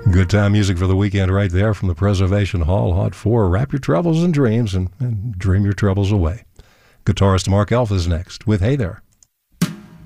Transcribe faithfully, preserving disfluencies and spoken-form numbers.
Good time music for the weekend right there from the Preservation Hall. Hot four. Wrap your troubles in dreams and, and dream your troubles away. Guitarist Mark Elf is next with Hey There.